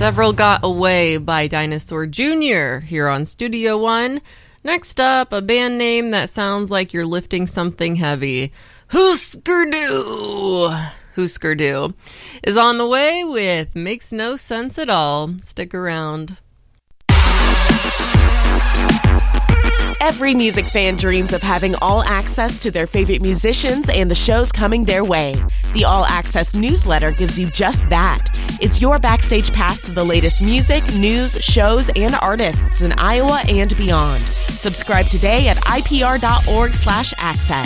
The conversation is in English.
Several Got Away by Dinosaur Jr. here on Studio One. Next up, a band name that sounds like you're lifting something heavy. Husker Du! Husker Du is on the way with Makes No Sense at All. Stick around. Every music fan dreams of having all access to their favorite musicians and the shows coming their way. The All Access newsletter gives you just that. It's your backstage pass to the latest music, news, shows, and artists in Iowa and beyond. Subscribe today at ipr.org/access.